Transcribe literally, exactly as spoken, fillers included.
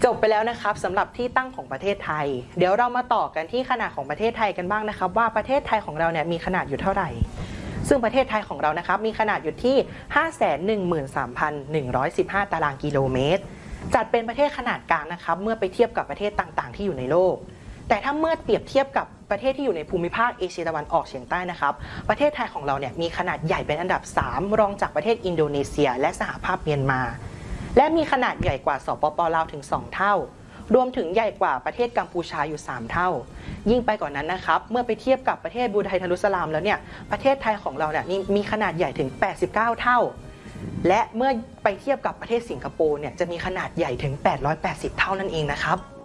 บไปแล้วนะครับสำหรับที่ตั้งของประเทศไทยเดี๋ยวเรามาต่อกันที่ขนาดของประเทศไทยกันบ้างนะครับว่าประเทศไทยของเราเนี่ยมีขนาดอยู่เท่าไหร่ซึ่งประเทศไทยของเรานะครับมีขนาดอยู่ที่ ห้าแสนหนึ่งหมื่นสามพันหนึ่งร้อยสิบห้า ตารางกิโลเมตรจัดเป็นประเทศขนาดกลางนะครับเมื่อไปเทียบกับประเทศต่างๆที่อยู่ในโลกแต่ถ้าเมื่อเปรียบเทียบกับประเทศที่อยู่ในภูมิภาคเอเชียตะวันออกเฉียงใต้นะครับประเทศไทยของเราเนี่ยมีขนาดใหญ่เป็นอันดับสามรองจากประเทศอินโดนีเซียและสหภาพเมียนมาและมีขนาดใหญ่กว่าสปป.ลาวถึงสองเท่ารวมถึงใหญ่กว่าประเทศกัมพูชาอยู่สามเท่ายิ่งไปกว่านั้นนะครับเมื่อไปเทียบกับประเทศบรูไนดารุสสลามแล้วเนี่ยประเทศไทยของเราเนี่ยมีขนาดใหญ่ถึงแปดสิบเก้าเท่าและเมื่อไปเทียบกับประเทศสิงคโปร์เนี่ยจะมีขนาดใหญ่ถึงแปดร้อยแปดสิบเท่านั่นเองนะครับ